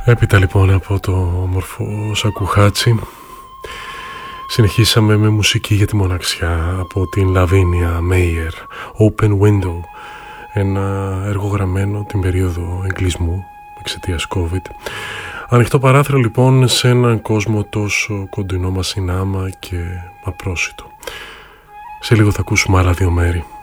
Έπειτα λοιπόν από το όμορφο Σακουχάτσι συνεχίσαμε με μουσική για τη μοναξιά από την Λαβίνια Μέιερ, Open Window, ένα έργο γραμμένο την περίοδο εγκλεισμού εξαιτίας COVID. Ανοιχτό παράθυρο λοιπόν σε έναν κόσμο τόσο κοντινό μας συνάμα και απρόσιτο. Σε λίγο θα ακούσουμε άλλα δύο μέρη.